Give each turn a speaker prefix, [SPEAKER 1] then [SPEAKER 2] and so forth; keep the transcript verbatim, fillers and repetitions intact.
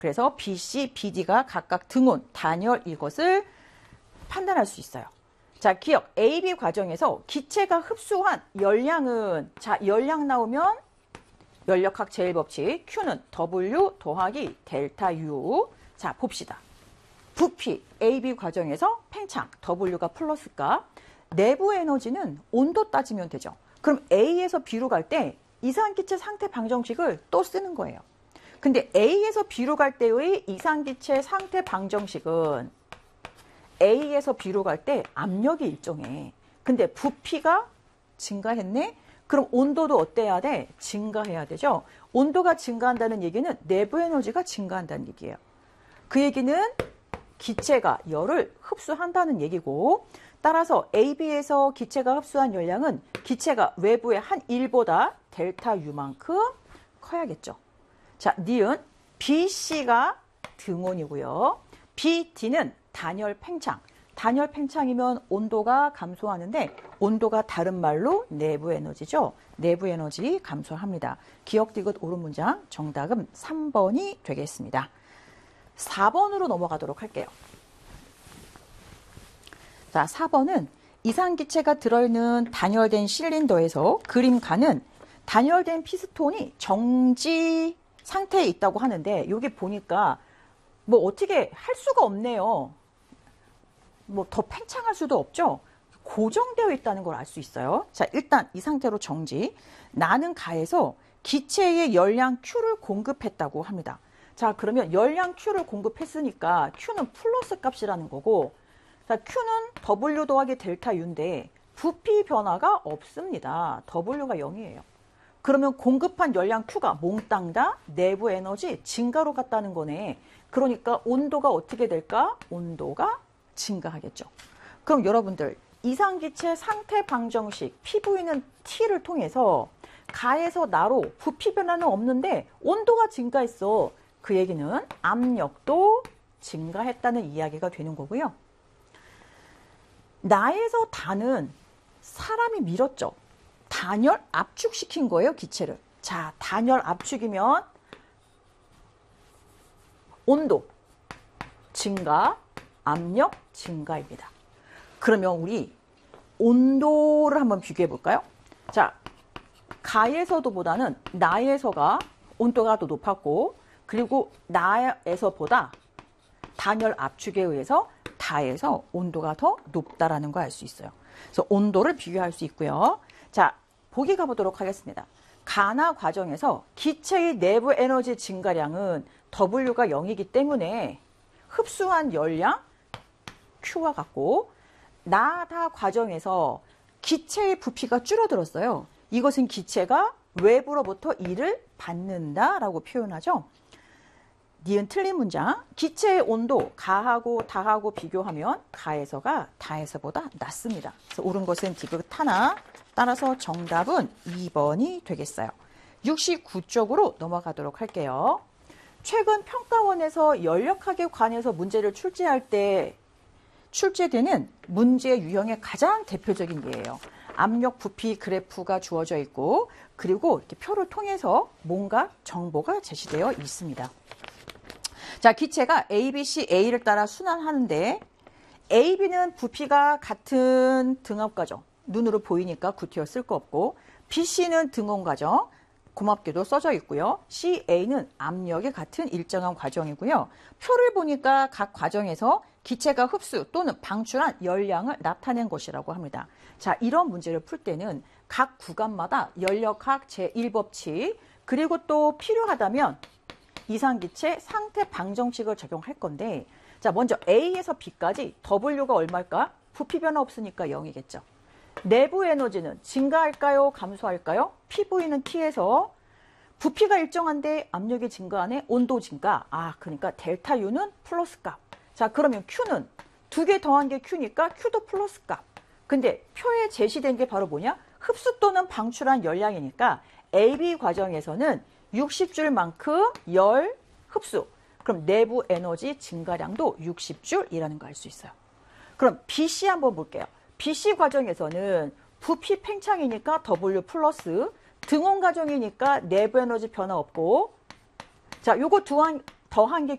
[SPEAKER 1] 그래서 비씨, 비디가 각각 등온, 단열 이것을 판단할 수 있어요. 자, 기억. 에이비 과정에서 기체가 흡수한 열량은, 자, 열량 나오면 열역학 제일 법칙. Q는 W 더하기 델타 U. 자, 봅시다. 부피, 에이비 과정에서 팽창, W가 플러스값. 내부 에너지는 온도 따지면 되죠. 그럼 A에서 B로 갈 때 이산기체 상태 방정식을 또 쓰는 거예요. 근데 A에서 B로 갈 때의 이산기체 상태 방정식은 A에서 B로 갈 때 압력이 일정해. 근데 부피가 증가했네? 그럼 온도도 어때야 돼? 증가해야 되죠. 온도가 증가한다는 얘기는 내부 에너지가 증가한다는 얘기예요. 그 얘기는 기체가 열을 흡수한다는 얘기고, 따라서 에이비에서 기체가 흡수한 열량은 기체가 외부의 한 일보다 델타 U만큼 커야겠죠. 자, 니은 비씨가 등온이고요. 비디는 단열 팽창. 단열 팽창이면 온도가 감소하는데 온도가 다른 말로 내부 에너지죠. 내부 에너지 감소합니다. 기억 디귿 옳은 문장 정답은 삼 번이 되겠습니다. 사 번으로 넘어가도록 할게요. 자, 사 번은 이산기체가 들어있는 단열된 실린더에서 그림가는 단열된 피스톤이 정지 상태에 있다고 하는데, 여기 보니까 뭐 어떻게 할 수가 없네요. 뭐 더 팽창할 수도 없죠. 고정되어 있다는 걸 알 수 있어요. 자, 일단 이 상태로 정지. 나는 가에서 기체의 열량 Q를 공급했다고 합니다. 자, 그러면 열량 Q를 공급했으니까 Q는 플러스 값이라는 거고, 자, Q는 W 더하기 델타 U인데 부피 변화가 없습니다. W가 영이에요. 그러면 공급한 열량 Q가 몽땅 다 내부 에너지 증가로 갔다는 거네. 그러니까 온도가 어떻게 될까? 온도가 증가하겠죠. 그럼 여러분들, 이산기체 상태 방정식 피브이는 T를 통해서 가에서 나로 부피 변화는 없는데 온도가 증가했어. 그 얘기는 압력도 증가했다는 이야기가 되는 거고요. 나에서 다는 사람이 밀었죠. 단열 압축시킨 거예요, 기체를. 자, 단열 압축이면 온도 증가, 압력 증가입니다. 그러면 우리 온도를 한번 비교해 볼까요? 자, 가에서도보다는 나에서가 온도가 더 높았고, 그리고 나에서보다 단열 압축에 의해서 다에서 온도가 더 높다라는 걸 알 수 있어요. 그래서 온도를 비교할 수 있고요. 자, 보기 가보도록 하겠습니다. 가나 과정에서 기체의 내부 에너지 증가량은 W가 영이기 때문에 흡수한 열량 Q와 같고, 나다 과정에서 기체의 부피가 줄어들었어요. 이것은 기체가 외부로부터 일을 받는다라고 표현하죠. 니은 틀린 문장. 기체의 온도 가하고 다하고 비교하면 가에서가 다에서보다 낮습니다. 그래서 옳은 것은 디귿 하나. 따라서 정답은 이 번이 되겠어요. 육십구 쪽으로 넘어가도록 할게요. 최근 평가원에서 연력학에 관해서 문제를 출제할 때 출제되는 문제 유형의 가장 대표적인 예예요. 압력 부피 그래프가 주어져 있고, 그리고 이렇게 표를 통해서 뭔가 정보가 제시되어 있습니다. 자, 기체가 A, B, C, A를 따라 순환하는데 A, B는 부피가 같은 등압 과정, 눈으로 보이니까 구티어 쓸 거 없고, B, C는 등온 과정, 고맙게도 써져 있고요. C, A는 압력이 같은 일정한 과정이고요. 표를 보니까 각 과정에서 기체가 흡수 또는 방출한 열량을 나타낸 것이라고 합니다. 자, 이런 문제를 풀 때는 각 구간마다 연력학 제일 법칙, 그리고 또 필요하다면 이산기체 상태 방정식을 적용할 건데, 자, 먼저 A에서 B까지 W가 얼마일까? 부피 변화 없으니까 영이겠죠. 내부 에너지는 증가할까요? 감소할까요? 피브이는 T에서 부피가 일정한데 압력이 증가하네? 온도 증가. 아, 그러니까 델타 U는 플러스 값. 자, 그러면 Q는 두 개 더한 게 Q니까 Q도 플러스 값. 근데 표에 제시된 게 바로 뭐냐? 흡수 또는 방출한 열량이니까 A, B 과정에서는 육십 줄만큼 열 흡수. 그럼 내부 에너지 증가량도 육십 줄이라는 거 알 수 있어요. 그럼 B, C 한번 볼게요. B, C 과정에서는 부피 팽창이니까 W 플러스, 등온 과정이니까 내부 에너지 변화 없고, 자, 요거 두한 더한 게